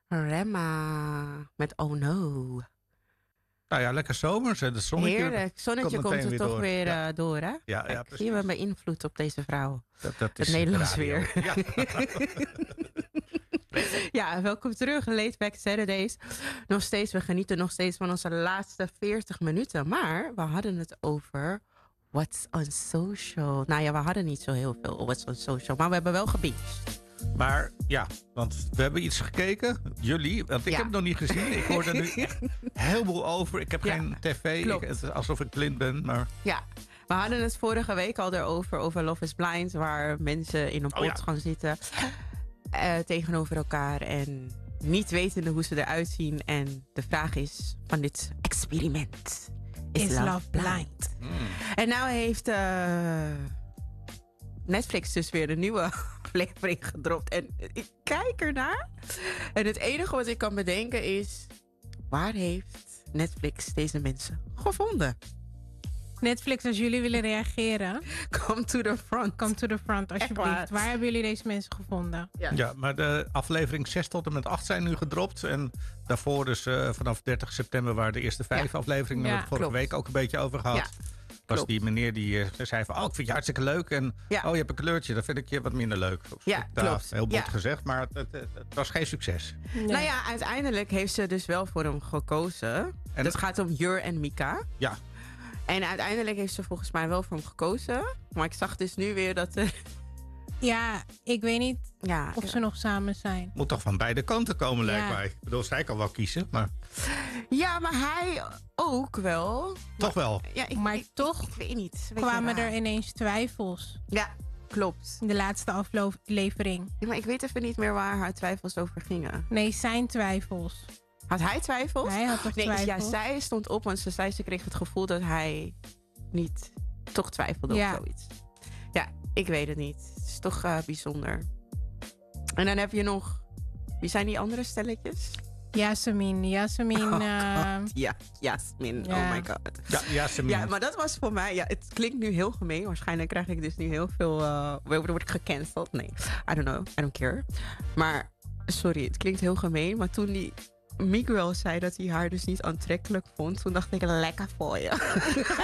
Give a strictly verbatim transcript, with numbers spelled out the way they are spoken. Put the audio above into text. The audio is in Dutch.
Remma met Oh No. Nou ja, lekker zomers. De zonnetje Heerlijk. Zonnetje komt komt, meteen er weer toch door. weer Ja. uh, door, hè? Ja, ja, Kijk, precies. zie je wel mijn invloed op deze vrouw. Dat, dat Het is Nederlands radio. weer. Ja. Ja, welkom terug. Late Back Saturdays. Nog steeds, we genieten nog steeds van onze laatste veertig minuten. Maar we hadden het over What's on Social. Nou ja, we hadden niet zo heel veel What's on Social. Maar we hebben wel gebinged. Maar ja, want we hebben iets gekeken. Jullie, want ik Ja. heb het nog niet gezien. Ik hoor er nu echt heel veel over. Ik heb Ja, geen tv. Ik, klopt. het is alsof ik blind ben. Maar Ja, we hadden het vorige week al erover, over Love is Blind. Waar mensen in een pot Oh ja. gaan zitten uh, tegenover elkaar. En niet wetende hoe ze eruit zien. En de vraag is van dit experiment. Is, Is love, love blind? blind? mm, En nou heeft uh, Netflix dus weer een nieuwe aflevering gedropt. En ik kijk ernaar. En het enige wat ik kan bedenken is... waar heeft Netflix deze mensen gevonden? Netflix, als jullie willen reageren, Come to the front. come to the front waar. alsjeblieft. Waar hebben jullie deze mensen gevonden? Ja. ja, maar de aflevering zes tot en met acht zijn nu gedropt. En daarvoor dus uh, vanaf dertig september waren de eerste vijf Ja. afleveringen. Daar Ja, hebben we het vorige klopt. week ook een beetje over gehad. Ja, Was klopt. die meneer die uh, zei van, oh, ik vind je hartstikke leuk. En Ja. oh, je hebt een kleurtje, dat vind ik je wat minder leuk. Ja, Nou, klopt. heel bot Ja. gezegd, maar het, het, het, het was geen succes. Nee. Nou ja, uiteindelijk heeft ze dus wel voor hem gekozen. En- Het gaat om Jur en Mika. Ja, En uiteindelijk heeft ze volgens mij wel voor hem gekozen. Maar ik zag dus nu weer dat... er Ja, ik weet niet ja, of ze nog samen zijn. moet toch van beide kanten komen, lijkt Ja. mij. Ik bedoel, zij kan wel kiezen, maar ja, maar hij ook wel. toch wel. Ja, ik, Maar ik- toch ik weet niet. Een beetje Kwamen raar. er ineens twijfels Ja, klopt. in de laatste aflevering? Ja, maar ik weet even niet meer waar haar twijfels over gingen. Nee, zijn twijfels. Had hij twijfels? Hij had toch nee, ja, twijfels? zij stond op, want ze zei ze kreeg het gevoel dat hij niet toch twijfelde Ja. of zoiets. Ja, ik weet het niet. Het is toch uh, bijzonder. En dan heb je nog... Wie zijn die andere stelletjes? Jasmin. Jasmin. Oh, eh, God, ja, Jasmin. ja. Oh my god. Ja, ja, ze Ja, maar dat was voor mij... Ja, het klinkt nu heel gemeen. Waarschijnlijk krijg ik dus nu heel veel... Uh, word ik gecanceld? Nee, I don't know. I don't care. Maar, sorry, het klinkt heel gemeen. Maar toen die Miguel zei dat hij haar dus niet aantrekkelijk vond... toen dacht ik, lekker voor je.